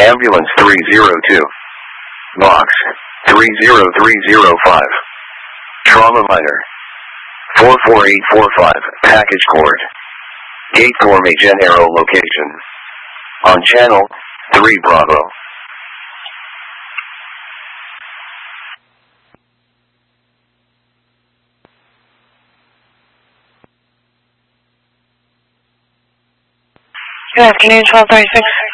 Ambulance 302. Box 30305. Trauma minor 44845. Package cord. Gate Gourmet Genero location. On channel 3 Bravo. Good afternoon, 1236.